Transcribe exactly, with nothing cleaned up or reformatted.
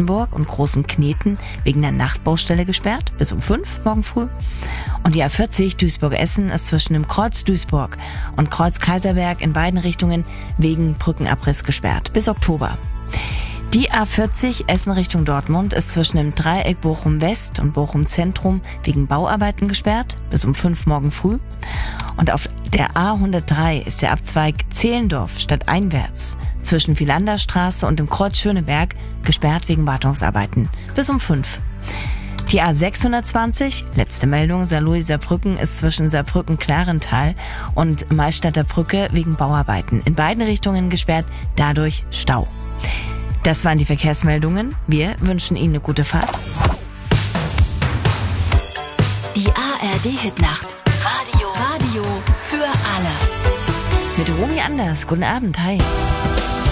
Charlottenburg und Großen Kneten wegen der Nachtbaustelle gesperrt, bis um fünf morgen früh. Und die A vierzig Duisburg-Essen ist zwischen dem Kreuz Duisburg und Kreuz Kaiserberg in beiden Richtungen wegen Brückenabriss gesperrt, bis Oktober. Die A vierzig Essen Richtung Dortmund ist zwischen dem Dreieck Bochum West und Bochum Zentrum wegen Bauarbeiten gesperrt, bis um fünf morgen früh. Und auf der A hundertdrei ist der Abzweig Zehlendorf stadteinwärts zwischen Vilanderstraße und dem Kreuz Schöneberg gesperrt wegen Wartungsarbeiten, bis um fünf. Die A sechshundertzwanzig, letzte Meldung, Saarlouis-Saarbrücken, ist zwischen Saarbrücken-Klarental und Maistadter Brücke wegen Bauarbeiten in beiden Richtungen gesperrt, dadurch Stau. Das waren die Verkehrsmeldungen. Wir wünschen Ihnen eine gute Fahrt. Die A R D-Hitnacht. Radio. Radio für alle. Mit Romy Anders. Guten Abend. Hi.